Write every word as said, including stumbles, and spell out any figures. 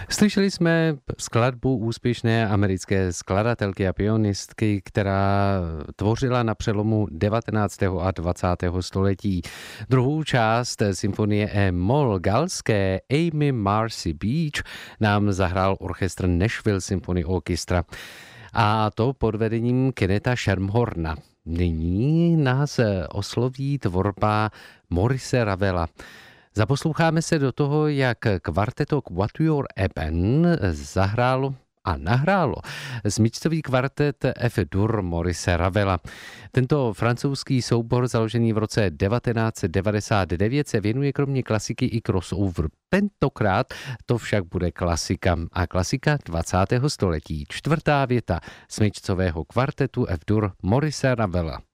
Slyšeli jsme skladbu úspěšné americké skladatelky a pianistky, která tvořila na přelomu devatenáctého a dvacátého století. Druhou část symfonie E-moll galské Amy Marcy Beach nám zahrál orchestr Nashville Symphony Orchestra. A to pod vedením Kennetha Schermerhorna. Nyní nás osloví tvorba Maurice Ravela. Zaposloucháme se do toho, jak kvarteto Quatuor Eben zahrálo a nahrálo smyčcový kvartet F-dur Maurice Ravela. Tento francouzský soubor, založený v roce devatenáct set devadesát devět, se věnuje kromě klasiky i crossover. Tentokrát to však bude klasika a klasika dvacátého století. Čtvrtá věta smyčcového kvartetu F-dur Maurice Ravela.